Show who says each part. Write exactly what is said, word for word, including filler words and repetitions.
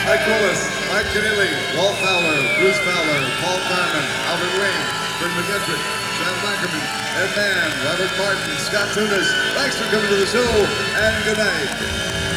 Speaker 1: Mike Willis, Mike Keneally, Walt Fowler, Bruce Fowler, Paul Diamond, Albert Wayne, Bryn McGintrick, Sam Ackerman, Ed Mann, Robert Martin, Scott Tunis. Thanks for coming to the show, and good night.